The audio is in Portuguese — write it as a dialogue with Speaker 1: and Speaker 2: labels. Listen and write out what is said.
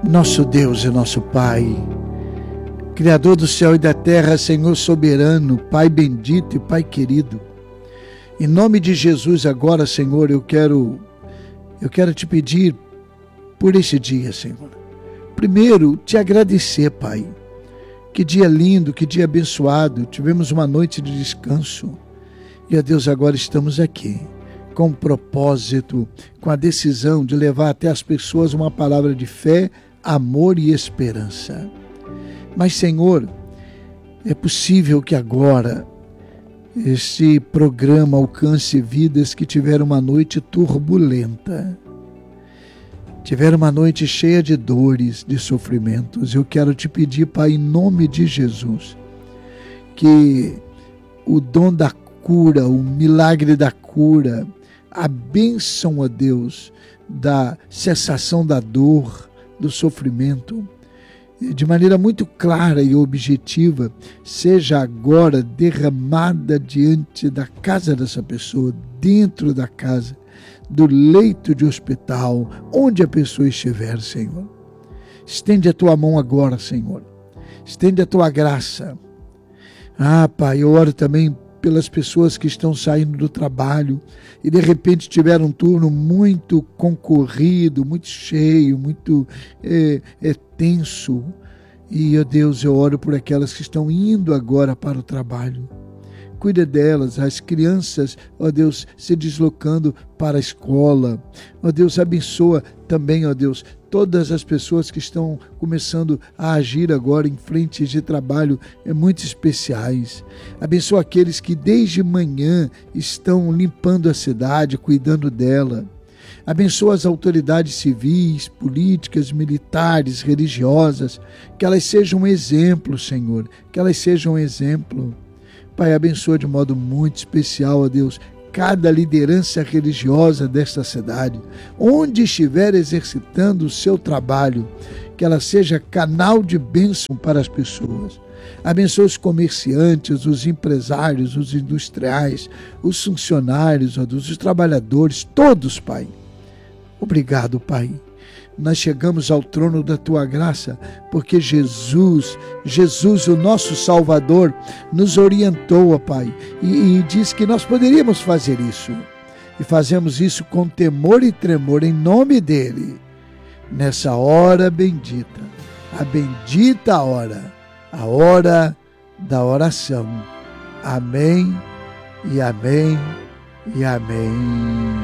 Speaker 1: Nosso Deus e nosso Pai, Criador do céu e da terra, Senhor soberano, Pai bendito e Pai querido, em nome de Jesus agora, Senhor, eu quero te pedir por esse dia, Senhor. Primeiro, te agradecer, Pai. Que dia lindo, que dia abençoado, tivemos uma noite de descanso. E, ó Deus, agora estamos aqui, com o propósito, com a decisão de levar até as pessoas uma palavra de fé, amor e esperança. Mas, Senhor, é possível que agora este programa alcance vidas que tiveram uma noite turbulenta, tiveram uma noite cheia de dores, de sofrimentos. Eu quero te pedir, Pai, em nome de Jesus, que o dom da cura, o milagre da cura, a bênção, ó Deus, da cessação da dor, do sofrimento, de maneira muito clara e objetiva, seja agora derramada diante da casa dessa pessoa, dentro da casa, do leito de hospital, onde a pessoa estiver, Senhor. Estende a tua mão agora, Senhor. Estende a tua graça. Pai, eu oro também pelas pessoas que estão saindo do trabalho e de repente tiveram um turno muito concorrido, muito cheio, muito tenso. E, ó Deus, eu oro por aquelas que estão indo agora para o trabalho. Cuida delas, as crianças, ó Deus, se deslocando para a escola. Ó Deus, abençoa também, ó Deus, todas as pessoas que estão começando a agir agora em frentes de trabalho muito especiais. Abençoa aqueles que desde manhã estão limpando a cidade, cuidando dela. Abençoa as autoridades civis, políticas, militares, religiosas, que elas sejam um exemplo, Senhor, que elas sejam um exemplo. Pai, abençoa de modo muito especial, ó Deus, cada liderança religiosa desta cidade, onde estiver exercitando o seu trabalho, que ela seja canal de bênção para as pessoas. Abençoa os comerciantes, os empresários, os industriais, os funcionários, ó Deus, os trabalhadores, todos, Pai. Obrigado, Pai. Nós chegamos ao trono da Tua graça, porque Jesus, o nosso Salvador, nos orientou, ó Pai, e disse que nós poderíamos fazer isso. E fazemos isso com temor e tremor em nome dEle. Nessa hora bendita, a bendita hora, a hora da oração. Amém e amém e amém.